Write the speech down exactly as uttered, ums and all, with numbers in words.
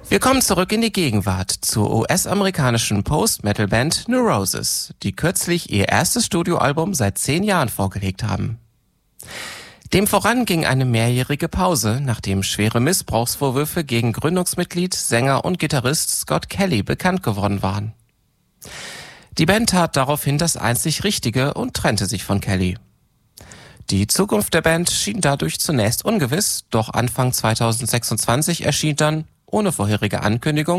Wir kommen zurück in die Gegenwart zur U S-amerikanischen Post-Metal-Band Neurosis, die kürzlich ihr erstes Studioalbum seit zehn Jahren vorgelegt haben. Dem voran ging eine mehrjährige Pause, nachdem schwere Missbrauchsvorwürfe gegen Gründungsmitglied, Sänger und Gitarrist Scott Kelly bekannt geworden waren. Die Band tat daraufhin das einzig Richtige und trennte sich von Kelly. Die Zukunft der Band schien dadurch zunächst ungewiss, doch Anfang zweitausendsechsundzwanzig erschien dann, ohne vorherige Ankündigung,